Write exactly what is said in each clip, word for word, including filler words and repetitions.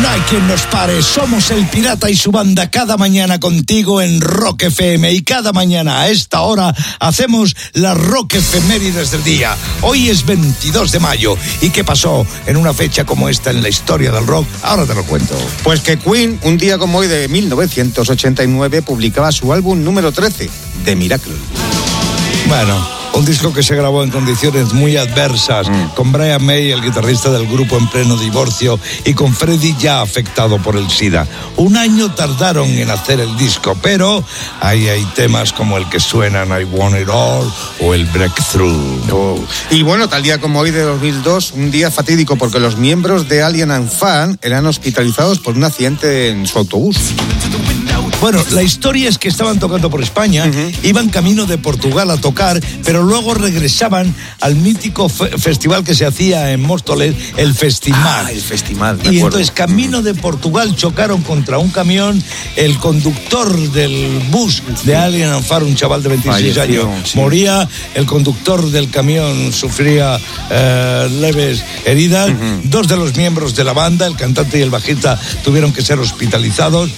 No hay quien nos pare, somos el Pirata y su banda cada mañana contigo en Rock F M y cada mañana a esta hora hacemos las Rock Efemérides del día. Hoy es veintidós de mayo y ¿qué pasó en una fecha como esta en la historia del rock? Ahora te lo cuento. Pues que Queen, un día como hoy de mil novecientos ochenta y nueve, publicaba su álbum número trece, The Miracle. Bueno, un disco que se grabó en condiciones muy adversas, mm. con Brian May, el guitarrista del grupo, en pleno divorcio, y con Freddie ya afectado por el SIDA. Un año tardaron en hacer el disco, pero ahí hay temas como el que suenan I Want It All o el Breakthrough. Oh. Y bueno, tal día como hoy de dos mil dos, un día fatídico porque los miembros de Alien and Fan eran hospitalizados por un accidente en su autobús. Bueno, la historia es que estaban tocando por España, uh-huh. iban camino de Portugal a tocar, pero luego regresaban al mítico fe- festival que se hacía en Móstoles, el Festimal. Ah, el Festival, Y acuerdo. Entonces, camino de Portugal, chocaron contra un camión, el conductor del bus de Alien and Fire, un chaval de veintiséis Falleció, años, sí. moría, el conductor del camión sufría eh, leves heridas, uh-huh. dos de los miembros de la banda, el cantante y el bajista, tuvieron que ser hospitalizados,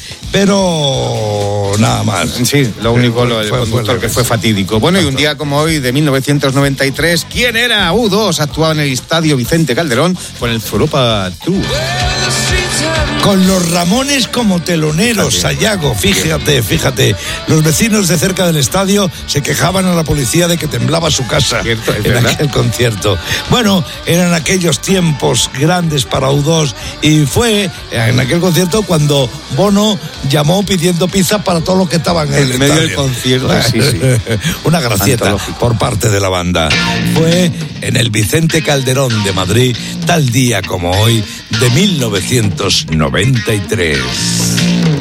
pero nada más. Sí, lo único, lo, el fue, conductor fue que fue fatídico. Bueno, y un día como hoy de mil novecientos noventa y tres, ¿quién era? U dos actuaba en el Estadio Vicente Calderón con el Europa Tour. Con los Ramones como teloneros, Sayago, fíjate, fíjate. Los vecinos de cerca del estadio se quejaban a la policía de que temblaba su casa Cierto, en verdad? aquel concierto. Bueno, eran aquellos tiempos grandes para U dos y fue en aquel concierto cuando Bono llamó pidiendo pizza para todos los que estaban en, en el medio estadio. del concierto. Sí, sí. Una gracieta Antológico. Por parte de la banda. Fue en el Vicente Calderón de Madrid, tal día como hoy, de mil novecientos noventa y tres.